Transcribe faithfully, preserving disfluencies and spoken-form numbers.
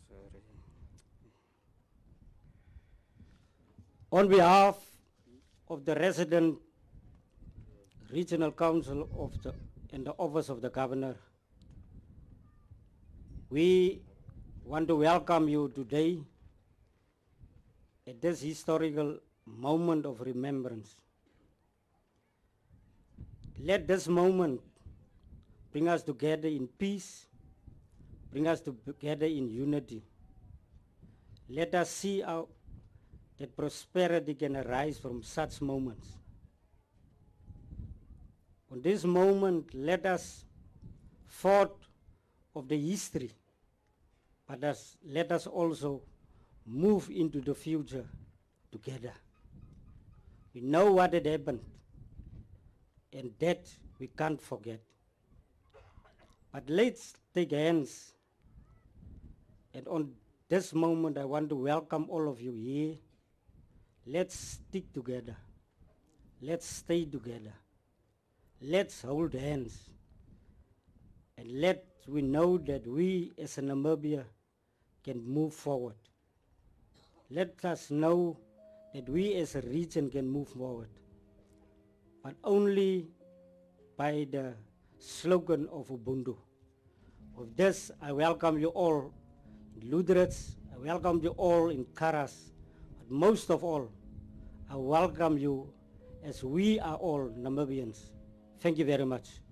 Sorry. On behalf of the resident regional council of the and the office of the governor, we want to welcome you today at this historical moment of remembrance. Let this moment bring us together in peace, bring us together in unity. Let us see how that prosperity can arise from such moments. On this moment, let us thought of the history, but us, let us also move into the future together. We know what had happened, and that we can't forget. But let's take hands, and on this moment I want to welcome all of you here. Let's stick together. Let's stay together. Let's hold hands. And let we know that we as a Namibia can move forward. Let us know that we as a region can move forward. But only by the slogan of Ubuntu. With this, I welcome you all in Luderitz. I welcome you all in Karas. But most of all, I welcome you as we are all Namibians. Thank you very much.